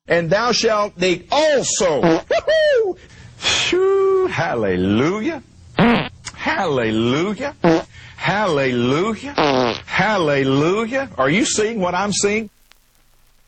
and thou shalt eat also. Woo-hoo! Shoo, hallelujah. Hallelujah. Hallelujah. Hallelujah. Are you seeing what I'm seeing?